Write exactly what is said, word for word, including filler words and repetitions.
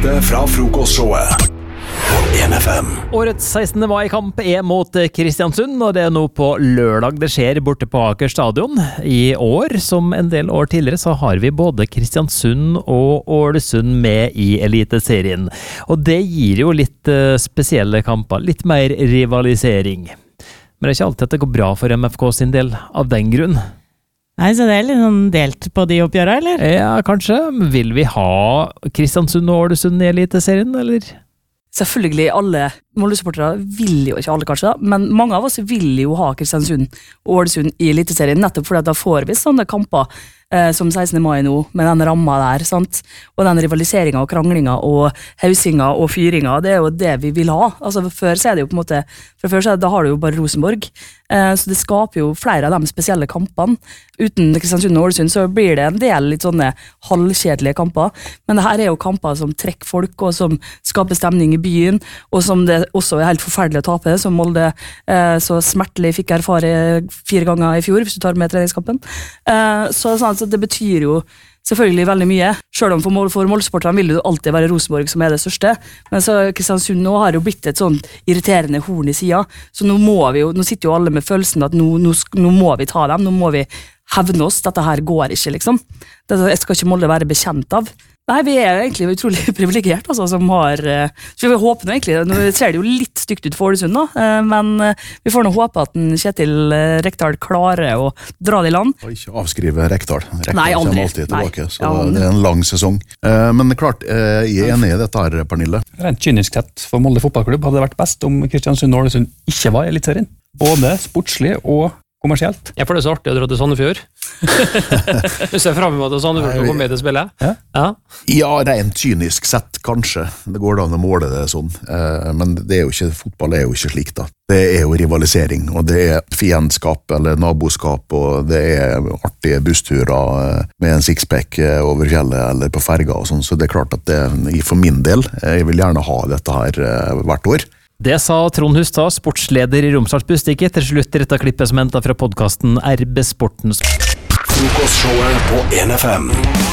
Direkte fra frokostshowet på en F M. Årets sekstende mai-kamp er mot Kristiansund, og det er nå på lørdag det skjer borte på Aker stadion. I år, som en del år tidligere, så har vi både Kristiansund og Ålesund med i Eliteserien. Og det gir jo litt uh, spesielle kamper, litt mer rivalisering. Men det er ikke alltid at det går bra for M F K sin del av den grunn. Nei, så det er litt sånn delt på de oppgjørene, eller? Ja, kanskje. Vil vi ha Kristiansund og Ålesund i Eliteserien, eller? Selvfølgelig, alle Molde-supportere vil jo ikke alle kanskje da, men mange av oss vil jo ha Kristiansund og Ålesund i Eliteserien, nettopp fordi at da får vi sånne kamper eh, som sekstende mai nå, med den ramma der, sant? Og den rivaliseringen og kranglinga og hausinga og fyringa, det er jo det vi vil ha. Altså før så er det jo på en måte, for før så er det, da har du jo bare Rosenborg, eh, så det skaper jo flere av de spesielle kampene. Uten Kristiansund og Ålesund så blir det en del litt sånne halvkjedelige kamper, men det her er jo kamper som trekker folk, og som skaper stemning i byen, og som det også er helt forferdelig å tape, som Molde eh, så smertelig fikk erfare fire ganger i fjor, hvis du tar med treningskampen. Eh, så, sånn, så det betyr jo selvfølgelig veldig mye, selv om for, Mol- for Molde-sporterne vil det jo alltid være Rosenborg som er det største, men så Kristiansund nå har jo blitt et sånn irriterende horn i siden, så nå må vi jo, nå sitter jo alle med følelsen at nå, nå, nå må vi ta dem, nå må vi hevne oss, dette her går ikke liksom. Dette skal ikke Molde være bekjent av. Nei, vi er jo egentlig utrolig privilegert, altså, som har, så vi håper nå egentlig, nå ser det jo litt stygt ut for Ålesund nå, men vi får nå håpe at den Kjetil Rekdal klarer å dra det i land. Og ikke avskrive Rekdal. Rekdal Nei, aldri. kommer alltid tilbake, Nei. så Ja, det er en lang sesong. Men det er klart, jeg er enig i dette her, Pernille. Rent kynisk sett for Molde fotballklubb hadde det vært best om Kristiansund og Ålesund ikke var i Eliteserien. Både sportslig og kommersielt. Jeg får det så artig å dra til Sandefjord. Du ser frem mot at Sandefjord skal komme med til spillet. Ja. Ja. Ja, rent kynisk sett, kanskje. Det går da an å måle det sånn. Men det er jo ikke, fotball er jo ikke slik da. Det er jo rivalisering, og det er fiendskap eller naboskap, og det er artige bussturer med en sixpack over fjellet eller på ferga og sånn, så det er klart at det, for min del, jeg vil gjerne ha dette her hvert år. Det sa Trond Hustad, sportsleder i Romsdals Bustikke, til slutt dette klippet som hentet fra podcasten R B Sportens. Frokostshowet på en F M.